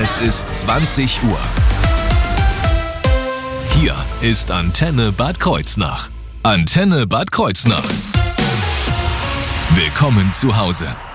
Es ist 20 Uhr. Hier ist Antenne Bad Kreuznach. Antenne Bad Kreuznach. Willkommen zu Hause.